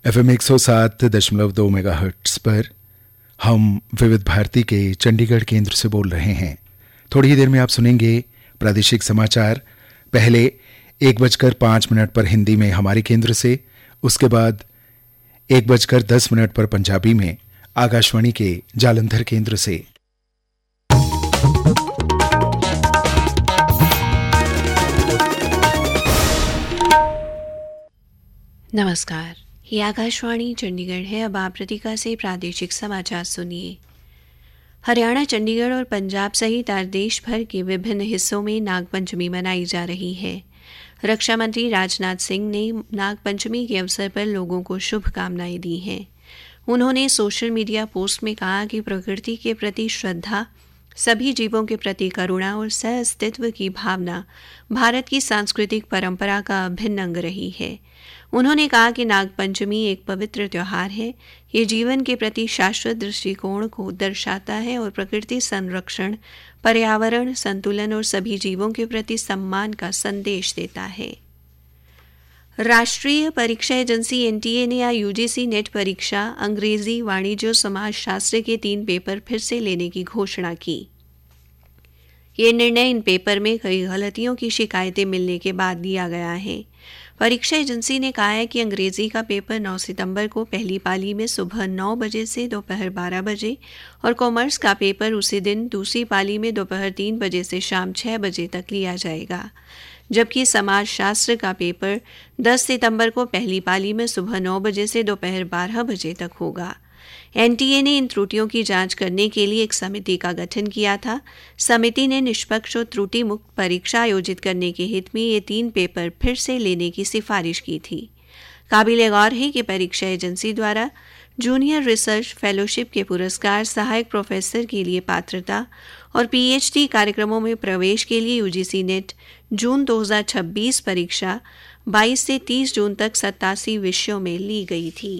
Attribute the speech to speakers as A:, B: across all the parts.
A: FM 107.2 megahertz पर हम विविध भारती के चंडीगढ़ केंद्र से बोल रहे हैं। थोड़ी ही देर में आप सुनेंगे प्रादेशिक समाचार। पहले 1:05 पर हिंदी में हमारे केंद्र से, उसके बाद 1:10 पर पंजाबी में आकाशवाणी के जालंधर केंद्र से।
B: नमस्कार, ये आकाशवाणी चंडीगढ़ है। अब आप प्रतीका से प्रादेशिक समाचार सुनिए। हरियाणा, चंडीगढ़ और पंजाब सहित आज देश भर के विभिन्न हिस्सों में नागपंचमी मनाई जा रही है। रक्षा मंत्री राजनाथ सिंह ने नागपंचमी के अवसर पर लोगों को शुभकामनाएं दी हैं। उन्होंने सोशल मीडिया पोस्ट में कहा कि प्रकृति के प्रति श्रद्धा, सभी जीवों के प्रति करुणा और सह-अस्तित्व की भावना भारत की सांस्कृतिक परंपरा का अभिन्न अंग रही है। उन्होंने कहा कि नागपंचमी एक पवित्र त्योहार है। ये जीवन के प्रति शाश्वत दृष्टिकोण को दर्शाता है और प्रकृति संरक्षण, पर्यावरण संतुलन और सभी जीवों के प्रति सम्मान का संदेश देता है। राष्ट्रीय परीक्षा एजेंसी NTA ने आज UGC नेट परीक्षा अंग्रेजी, वाणिज्य और समाजशास्त्र के 3 पेपर फिर से लेने की घोषणा की। ये निर्णय इन पेपर में कई गलतियों की शिकायतें मिलने के बाद लिया गया है। परीक्षा एजेंसी ने कहा है कि अंग्रेजी का पेपर 9 सितंबर को पहली पाली में सुबह 9 बजे से दोपहर 12 बजे और कॉमर्स का पेपर उसी दिन दूसरी पाली में दोपहर 3 बजे से शाम 6 बजे तक लिया जाएगा, जबकि समाजशास्त्र का पेपर 10 सितंबर को पहली पाली में सुबह 9 बजे से दोपहर 12 बजे तक होगा। NTA ने इन त्रुटियों की जांच करने के लिए एक समिति का गठन किया था। समिति ने निष्पक्ष और त्रुटि मुक्त परीक्षा आयोजित करने के हित में ये 3 पेपर फिर से लेने की सिफारिश की थी। काबिल-ए-गौर है कि परीक्षा एजेंसी द्वारा जूनियर रिसर्च फेलोशिप के पुरस्कार, सहायक प्रोफेसर के लिए पात्रता और PhD कार्यक्रमों में प्रवेश के लिए UGC नेट जून 2026 परीक्षा 22 से 30 जून तक 87 विषयों में ली गई थी।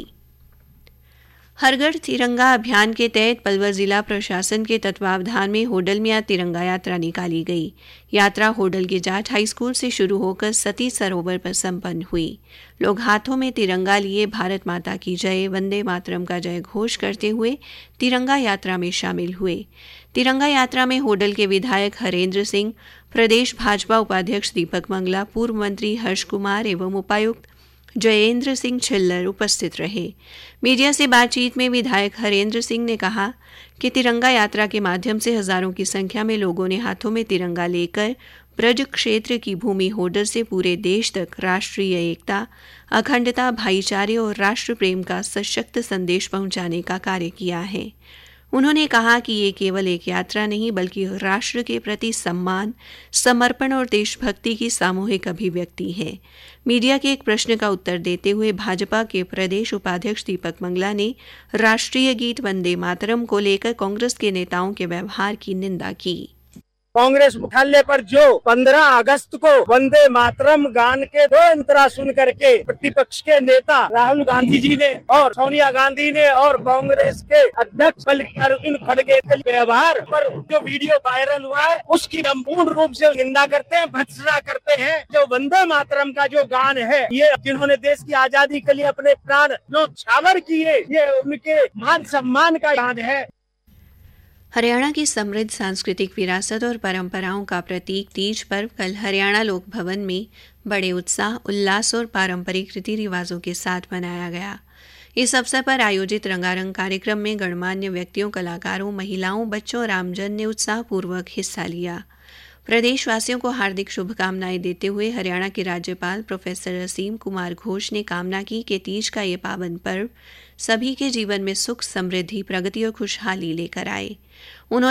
B: हर घर तिरंगा अभियान के तहत पलवल जिला प्रशासन के तत्वावधान में होडल में आज तिरंगा यात्रा निकाली गई। यात्रा होडल के जाट हाई स्कूल से शुरू होकर सती सरोवर पर संपन्न हुई। लोग हाथों में तिरंगा लिए भारत माता की जय, वंदे मातरम का जय घोष करते हुए तिरंगा यात्रा में शामिल हुए। तिरंगा यात्रा में होडल के विधायक हरेंद्र सिंह, प्रदेश भाजपा उपाध्यक्ष दीपक मंगला, पूर्व मंत्री हर्ष कुमार एवं उपायुक्त जयेंद्र सिंह छिल्लर उपस्थित रहे। मीडिया से बातचीत में विधायक हरेंद्र सिंह ने कहा कि तिरंगा यात्रा के माध्यम से हजारों की संख्या में लोगों ने हाथों में तिरंगा लेकर ब्रज क्षेत्र की भूमि होडल से पूरे देश तक राष्ट्रीय एकता, अखंडता, भाईचारे और राष्ट्र प्रेम का सशक्त संदेश पहुंचाने का कार्य किया है। उन्होंने कहा कि ये केवल एक यात्रा नहीं बल्कि राष्ट्र के प्रति सम्मान, समर्पण और देशभक्ति की सामूहिक अभिव्यक्ति है। मीडिया के एक प्रश्न का उत्तर देते हुए भाजपा के प्रदेश उपाध्यक्ष दीपक मंगला ने राष्ट्रीय गीत वंदे मातरम को लेकर कांग्रेस के नेताओं के व्यवहार की निंदा की।
C: कांग्रेस मुख्यालय पर जो 15 अगस्त को वंदे मातरम गान के 2 अंतरा सुन करके प्रतिपक्ष के नेता राहुल गांधी जी ने और सोनिया गांधी ने और कांग्रेस के अध्यक्ष मल्लिकार्जुन खड़गे के व्यवहार पर जो वीडियो वायरल हुआ है उसकी हम पूर्ण रूप से निंदा करते हैं, भर्त्सना करते हैं। जो वंदे मातरम का जो गान है, ये जिन्होंने देश की आजादी के लिए अपने प्राण न्यौछावर किए, ये उनके मान सम्मान का गान है।
B: हरियाणा की समृद्ध सांस्कृतिक विरासत और परंपराओं का प्रतीक तीज पर्व कल हरियाणा लोक भवन में बड़े उत्साह, उल्लास और पारंपरिक रीति रिवाजों के साथ मनाया गया। इस अवसर पर आयोजित रंगारंग कार्यक्रम में गणमान्य व्यक्तियों, कलाकारों, महिलाओं, बच्चों और आमजन ने उत्साहपूर्वक हिस्सा लिया। प्रदेशवासियों को हार्दिक शुभकामनाएं देते हुए हरियाणा के राज्यपाल प्रोफेसर असीम कुमार घोष ने कामना की कि तीज का ये पावन पर्व सभी के जीवन में सुख, समृद्धि, प्रगति और खुशहाली लेकर आए। उन्होंने